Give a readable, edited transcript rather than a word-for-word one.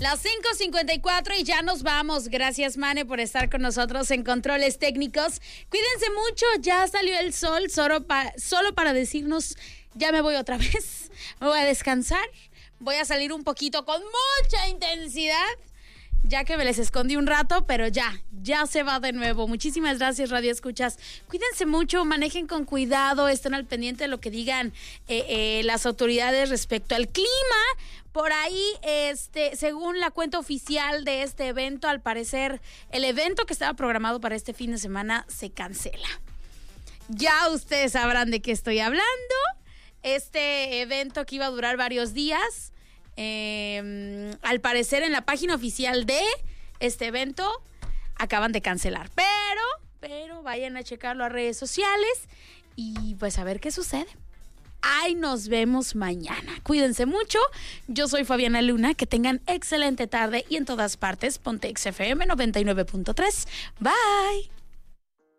Las 5:54 y ya nos vamos. Gracias, Mane, por estar con nosotros en Controles Técnicos. Cuídense mucho, ya salió el sol, solo para decirnos, ya me voy otra vez, me voy a descansar, voy a salir un poquito con mucha intensidad, ya que me les escondí un rato, pero ya se va de nuevo. Muchísimas gracias, Radio Escuchas. Cuídense mucho, manejen con cuidado, estén al pendiente de lo que digan las autoridades respecto al clima. Por ahí, según la cuenta oficial de este evento, al parecer, el evento que estaba programado para este fin de semana se cancela. Ya ustedes sabrán de qué estoy hablando. Este evento que iba a durar varios días, al parecer en la página oficial de este evento acaban de cancelar, pero vayan a checarlo a redes sociales y pues a ver qué sucede. Ahí nos vemos mañana. Cuídense mucho. Yo soy Fabiana Luna. Que tengan excelente tarde y en todas partes Ponte XFM 99.3. Bye.